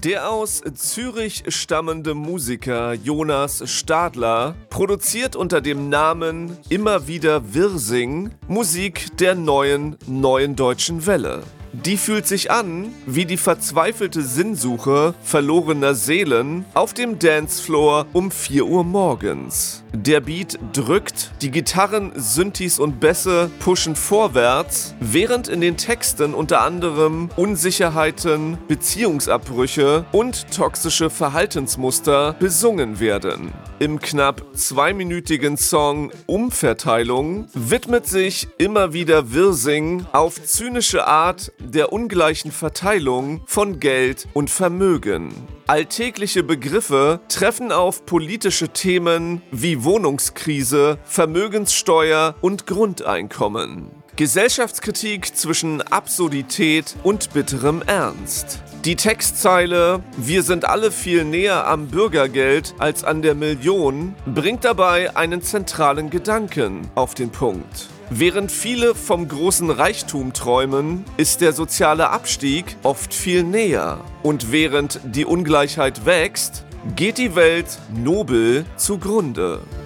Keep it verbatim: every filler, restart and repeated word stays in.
Der aus Zürich stammende Musiker Jonas Stadler produziert unter dem Namen Immer wieder Wirsing Musik der neuen, neuen deutschen Welle. Die fühlt sich an wie die verzweifelte Sinnsuche verlorener Seelen auf dem Dancefloor um vier Uhr morgens. Der Beat drückt, die Gitarren, Synthes und Bässe pushen vorwärts, während in den Texten unter anderem Unsicherheiten, Beziehungsabbrüche und toxische Verhaltensmuster besungen werden. Im knapp zweiminütigen Song Umverteilung widmet sich Immer wieder Wirsing auf zynische Art der ungleichen Verteilung von Geld und Vermögen. Alltägliche Begriffe treffen auf politische Themen wie Wohnungskrise, Vermögenssteuer und Grundeinkommen. Gesellschaftskritik zwischen Absurdität und bitterem Ernst. Die Textzeile „Wir sind alle viel näher am Bürgergeld als an der Million" bringt dabei einen zentralen Gedanken auf den Punkt. Während viele vom großen Reichtum träumen, ist der soziale Abstieg oft viel näher. Und während die Ungleichheit wächst, geht die Welt nobel zugrunde.